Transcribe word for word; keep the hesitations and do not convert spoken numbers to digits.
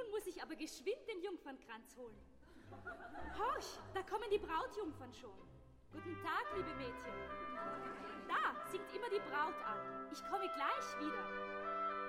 Nun muss ich aber geschwind den Jungfernkranz holen. Horch, da kommen die Brautjungfern schon. Guten Tag, liebe Mädchen. Da singt immer die Braut an. Ich komme gleich wieder.